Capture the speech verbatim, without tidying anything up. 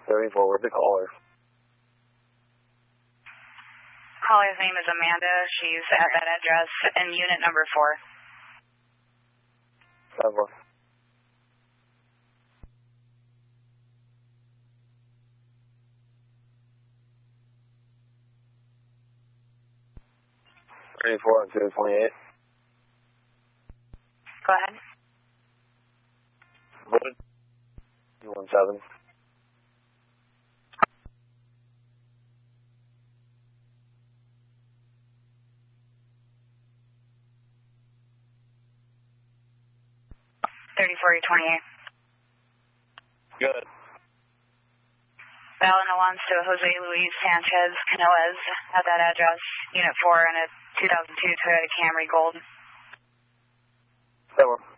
thirty-four with the caller. Caller's name is Amanda. She's at that address in unit number four. Seven. thirty-four and two twenty-eight. Go ahead. What? two one seven. thirty-four twenty-eight. Good. Valen Alonso Jose Luis Sanchez Canoas at that address, unit four, in a two thousand two Toyota Camry Gold. Seven.